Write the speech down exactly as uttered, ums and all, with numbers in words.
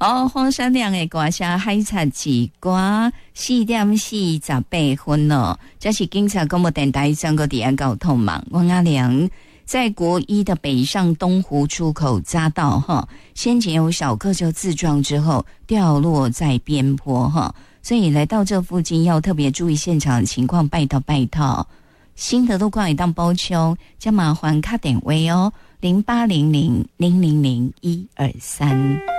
好，黄山亮的歌声海贼之歌，四点四十八分哦。这是警察广播电台全国第一交通网，王阿良在国一的北上东湖出口匝道哈，先前有小客车自撞之后掉落在边坡哈，所以来到这附近要特别注意现场情况，拜托拜托。新的路况也当包充，将麻烦卡点位哦，零八零零零零零一二三。